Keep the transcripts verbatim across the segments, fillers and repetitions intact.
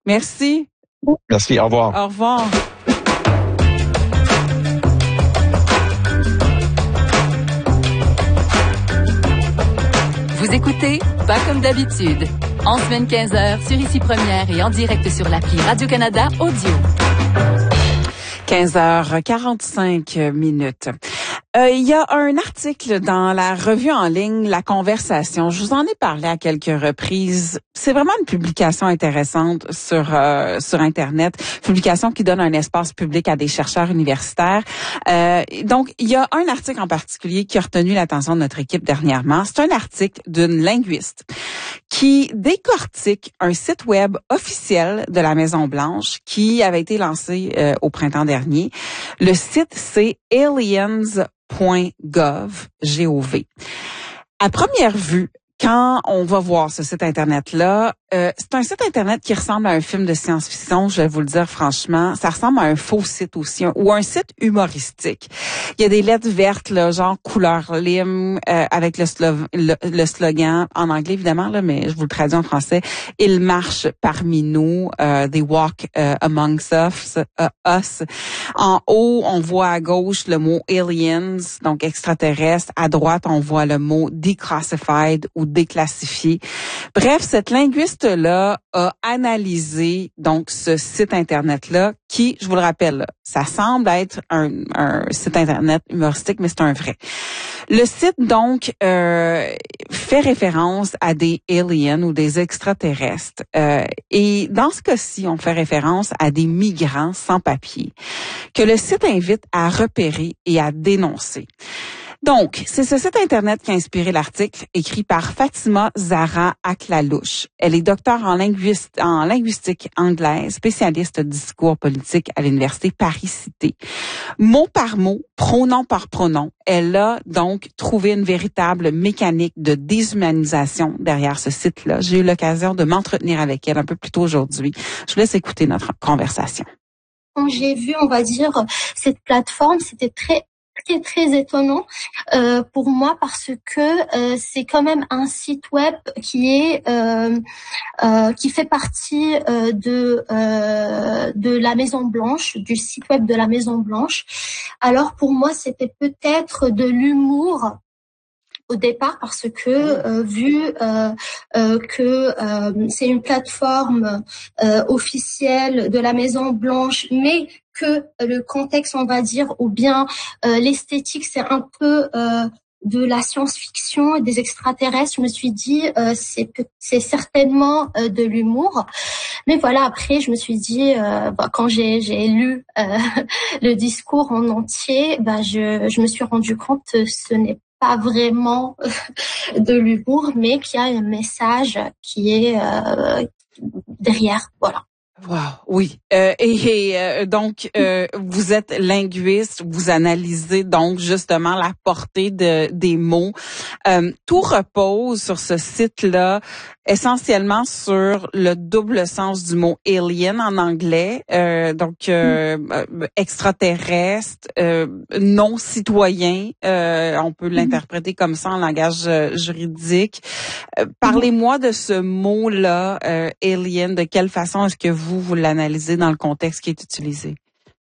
Merci. Merci, au revoir. Au revoir. Vous écoutez Pas comme d'habitude. En semaine quinze heures sur Ici Première et en direct sur l'appli Radio-Canada Audio. quinze heures quarante-cinq minutes. Euh, il y a un article dans la revue en ligne La Conversation. Je vous en ai parlé à quelques reprises. C'est vraiment une publication intéressante sur euh, sur Internet, publication qui donne un espace public à des chercheurs universitaires. Euh, donc, il y a un article en particulier qui a retenu l'attention de notre équipe dernièrement. C'est un article d'une linguiste qui décortique un site web officiel de la Maison-Blanche qui avait été lancé euh, au printemps dernier. Le site, c'est aliens point gov, G O V. À première vue, quand on va voir ce site Internet-là, euh, c'est un site Internet qui ressemble à un film de science-fiction, je vais vous le dire franchement. Ça ressemble à un faux site aussi, un, ou un site humoristique. Il y a des lettres vertes, là, genre couleur lime, euh, avec le, slo- le, le slogan, en anglais évidemment, là, mais je vous le traduis en français. « Ils marchent parmi nous, uh, they walk uh, amongst us, uh, us ». En haut, on voit à gauche le mot « aliens », donc extraterrestre. À droite, on voit le mot « declassified » ou « déclassifié ». Bref, cette linguiste-là a analysé donc ce site Internet-là qui, je vous le rappelle, là, ça semble être un, un site Internet humoristique, mais c'est un vrai. Le site, donc, euh, fait référence à des aliens ou des extraterrestres. Euh, et dans ce cas-ci, on fait référence à des migrants sans papier que le site invite à repérer et à dénoncer. Donc, c'est ce site Internet qui a inspiré l'article écrit par Fatima Zahra Aklalouche. Elle est docteure en, linguiste, en linguistique anglaise, spécialiste de discours politique à l'Université Paris-Cité. Mot par mot, pronom par pronom, elle a donc trouvé une véritable mécanique de déshumanisation derrière ce site-là. J'ai eu l'occasion de m'entretenir avec elle un peu plus tôt aujourd'hui. Je vous laisse écouter notre conversation. Quand j'ai vu, on va dire, cette plateforme, c'était très très très étonnant euh, pour moi parce que euh, c'est quand même un site web qui est euh, euh, qui fait partie euh, de euh, de la Maison Blanche, du site web de la Maison Blanche. Alors pour moi, c'était peut-être de l'humour au départ parce que euh, vu euh, euh, que euh, c'est une plateforme euh, officielle de la Maison Blanche, mais que le contexte, on va dire, ou bien euh, l'esthétique, c'est un peu euh, de la science-fiction et des extraterrestres, je me suis dit euh, c'est c'est certainement euh, de l'humour. Mais voilà, après je me suis dit euh, bah, quand j'ai j'ai lu euh, le discours en entier, bah je je me suis rendu compte que ce n'est pas vraiment de l'humour, mais qu'il y a un message qui est euh, derrière, voilà. Wow, oui. Euh, et, et euh, donc, euh, vous êtes linguiste, vous analysez donc justement la portée de des mots. Euh, tout repose sur ce site-là, essentiellement sur le double sens du mot alien en anglais, euh, donc euh, mm. extraterrestre, euh, non citoyen. Euh, on peut mm. l'interpréter comme ça en langage euh, juridique. Euh, parlez-moi de ce mot-là, euh, alien. De quelle façon est-ce que vous Vous, vous l'analysez dans le contexte qui est utilisé?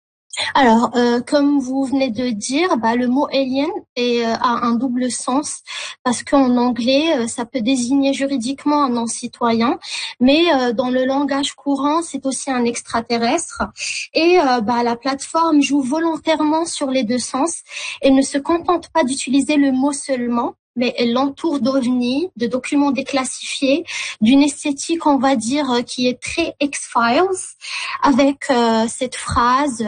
Alors, euh, comme vous venez de dire, bah, le mot alien est, euh, a un double sens parce qu'en anglais, euh, ça peut désigner juridiquement un non-citoyen, mais euh, dans le langage courant, c'est aussi un extraterrestre. Et euh, bah, la plateforme joue volontairement sur les deux sens et ne se contente pas d'utiliser le mot seulement, mais elle l'entoure d'ovnis, de documents déclassifiés, d'une esthétique, on va dire, qui est très X-Files, avec euh, cette phrase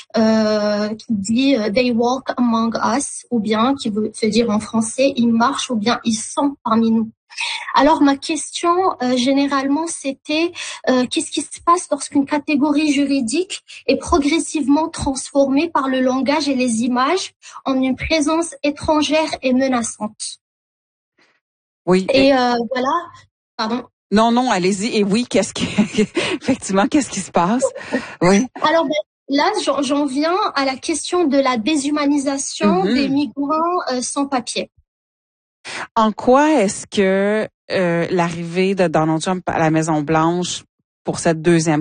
euh, qui dit euh, « They walk among us », ou bien, qui veut se dire en français « Ils marchent » ou bien « Ils sont parmi nous ». Alors ma question euh, généralement c'était euh, qu'est-ce qui se passe lorsqu'une catégorie juridique est progressivement transformée par le langage et les images en une présence étrangère et menaçante. Oui. Et euh, voilà, pardon. Non, non, allez-y. Et oui, qu'est-ce qui, effectivement, qu'est-ce qui se passe? Oui. Alors, ben, là, j'en, j'en viens à la question de la déshumanisation mm-hmm. des migrants euh, sans papier. En quoi est-ce que euh, l'arrivée de Donald Trump à la Maison-Blanche pour cette deuxième